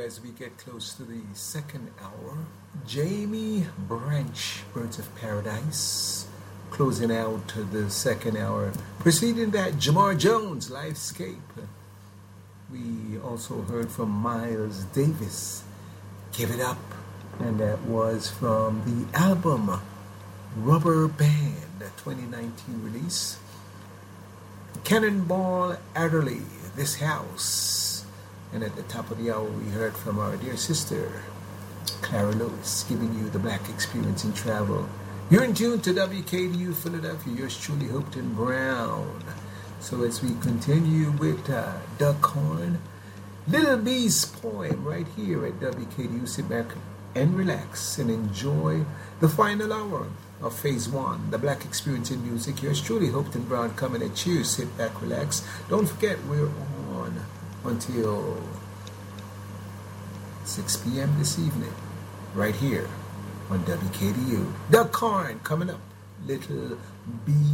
as we get close to the second hour. Jamie Branch, Birds of Paradise, closing out the second hour. Preceding that, Jamar Jones, Lifescape. We also heard from Miles Davis, Give It Up. And that was from the album Rubber Band, 2019 release. Cannonball Adderley, This House. And at the top of the hour, we heard from our dear sister, Clara Lewis, giving you the Black Experience in Travel. You're in tune to WKDU Philadelphia, yours truly, Hopeton Brown. So as we continue with Duck Horn, Little B's poem right here at WKDU, sit back and relax and enjoy the final hour of Phase 1, the Black Experience in Music. Yours truly, Hopeton Brown, coming at you. Sit back, relax. Don't forget, we're on until 6 p.m. this evening, right here on WKDU. Duck Horn coming up. Little B.